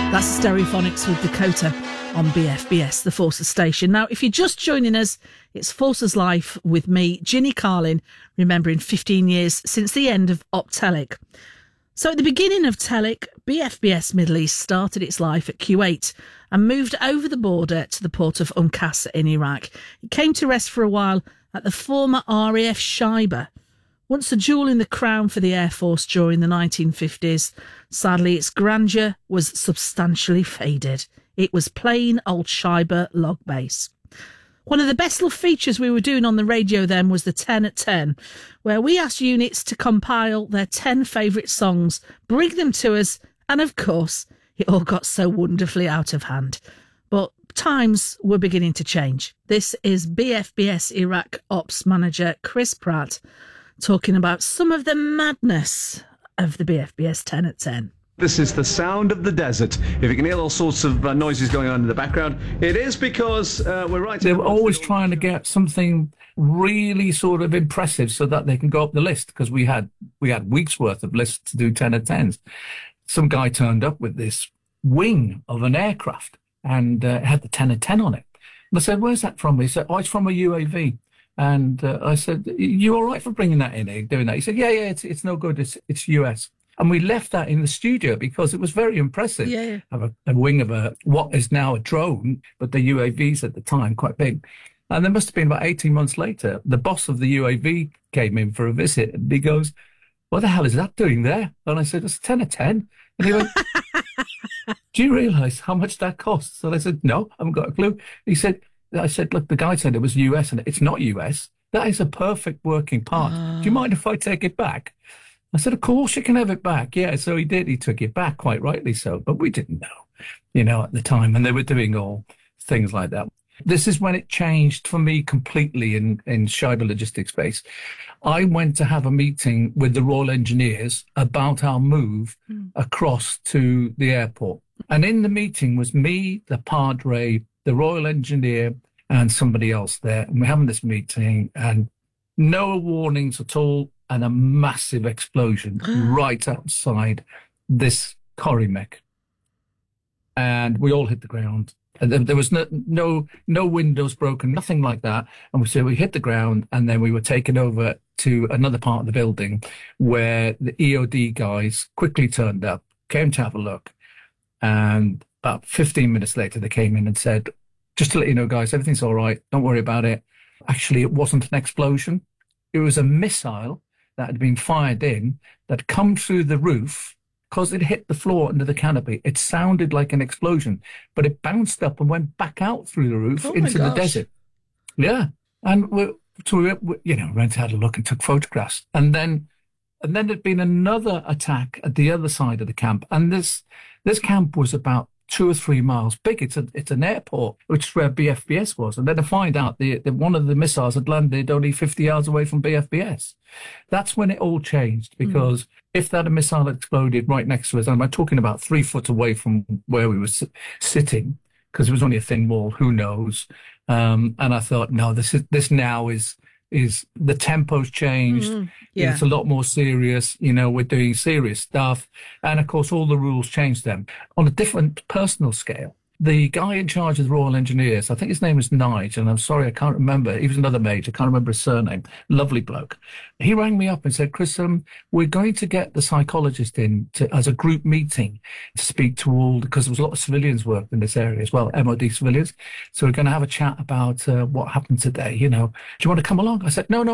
That's Stereophonics with Dakota on BFBS, the Forces station. Now, if you're just joining us, it's Forces Life with me, Ginny Carlin, remembering 15 years since the end of Optelic. So at the beginning of Telic, BFBS Middle East started its life at Kuwait and moved over the border to the port of Qasr in Iraq. It came to rest for a while at the former RAF Shaiba. Once a jewel in the crown for the Air Force during the 1950s, sadly its grandeur was substantially faded. It was plain old Shaiba log base. One of the best little features we were doing on the radio then was the 10 at 10, where we asked units to compile their 10 favourite songs, bring them to us, and of course, it all got so wonderfully out of hand. But times were beginning to change. This is BFBS Iraq Ops Manager Chris Pratt talking about some of the madness of the BFBS 10 at 10. This is the sound of the desert. If you can hear all sorts of noises going on in the background, it is because we're right. They were always trying to get something really sort of impressive so that they can go up the list, because we had weeks worth of lists to do 10 at 10s. Some guy turned up with this wing of an aircraft and it had the 10 at 10 on it. And I said, "Where's that from?" He said, "Oh, it's from a UAV." And I said, "You all right for bringing that in, doing that?" He said, yeah, it's no good. It's US. And we left that in the studio because it was very impressive. Yeah. Have a wing of what is now a drone, but the UAVs at the time, quite big. And there must have been about 18 months later, the boss of the UAV came in for a visit and he goes, "What the hell is that doing there?" And I said, "It's 10 at 10. And he went, "Do you realise how much that costs?" And I said, "No, I haven't got a clue." I said, "Look, the guy said it was US and it's not US. That is a perfect working part. Do you mind if I take it back?" I said, "Of course you can have it back." Yeah, so he did. He took it back, quite rightly so. But we didn't know, at the time. And they were doing all things like that. This is when it changed for me completely in Shaiba Logistics Base. I went to have a meeting with the Royal Engineers about our move across to the airport. And in the meeting was me, the Padre, the Royal Engineer, and somebody else there. And we're having this meeting and no warnings at all, and a massive explosion right outside this Corrimec. And we all hit the ground. And there was no windows broken, nothing like that. And we hit the ground, and then we were taken over to another part of the building where the EOD guys quickly turned up, came to have a look. And about 15 minutes later, they came in and said, "Just to let you know, guys, everything's all right. Don't worry about it." Actually, it wasn't an explosion. It was a missile that had been fired in that come through the roof. Because it hit the floor under the canopy, it sounded like an explosion, but it bounced up and went back out through the roof into the desert. Yeah. And we went to have a look and took photographs. And then there'd been another attack at the other side of the camp. And this camp was about 2 or 3 miles big. It's an airport, which is where BFBS was. And then to find out that one of the missiles had landed only 50 yards away from BFBS. That's when it all changed, because if that missile had exploded right next to us, and I'm talking about 3 foot away from where we were sitting, because it was only a thin wall, who knows? And I thought, no, this now is the tempo's changed. Yeah. It's a lot more serious. We're doing serious stuff. And of course, all the rules changed then. On a different personal scale, the guy in charge of the Royal Engineers, I think his name was Nigel, and I'm sorry, I can't remember. He was another major. I can't remember his surname. Lovely bloke. He rang me up and said, "Chris, we're going to get the psychologist in as a group meeting to speak to all, because there was a lot of civilians worked in this area as well, MOD civilians. So we're going to have a chat about what happened today. Do you want to come along?" I said, no,